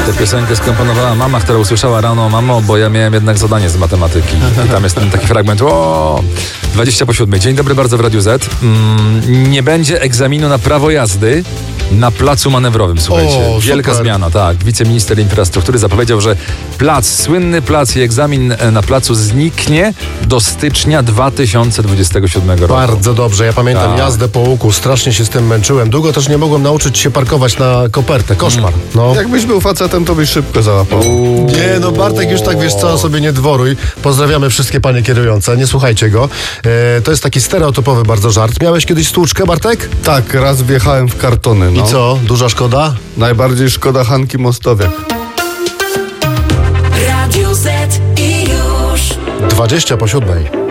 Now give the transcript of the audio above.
Tę piosenkę skomponowała mama, która usłyszała rano: mamo, bo ja miałem jednak zadanie z matematyki. I tam jest ten taki fragment: 7:20. Dzień dobry bardzo w Radiu Z. Nie będzie egzaminu na prawo jazdy na placu manewrowym, słuchajcie. Wielka super zmiana, tak. Wiceminister infrastruktury zapowiedział, że słynny plac i egzamin na placu zniknie do stycznia 2027 roku. Bardzo dobrze, ja pamiętam Tak. jazdę po łuku, strasznie się z tym męczyłem. Długo też nie mogłem nauczyć się parkować na kopertę, koszmar. No. Jakbyś był facetem, to byś szybko załapał. Nie, no Bartek, już tak wiesz co, sobie nie dworuj. Pozdrawiamy wszystkie panie kierujące, nie słuchajcie go. To jest taki stereotypowy bardzo żart. Miałeś kiedyś stłuczkę, Bartek? Tak, raz wjechałem w kartony. No. I co, duża szkoda? Najbardziej szkoda Hanki Mostowiak. Radio Z i już 20:07.